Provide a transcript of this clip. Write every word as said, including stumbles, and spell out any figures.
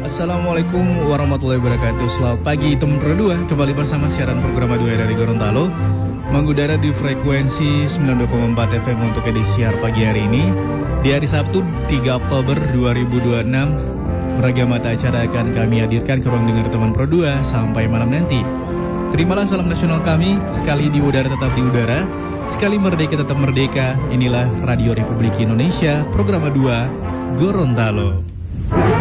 Assalamualaikum warahmatullahi wabarakatuh. Selamat pagi teman Pro dua. Kembali bersama siaran program dua dari Gorontalo, mengudara di frekuensi sembilan puluh dua koma empat F M untuk edisi siar pagi hari ini. Di hari Sabtu tiga Oktober dua ribu dua puluh enam, beragam mata acara akan kami hadirkan ke ruang dengar teman Pro dua sampai malam nanti. Terimalah salam nasional kami, sekali di udara tetap di udara, sekali merdeka tetap merdeka. Inilah Radio Republik Indonesia, program dua Gorontalo.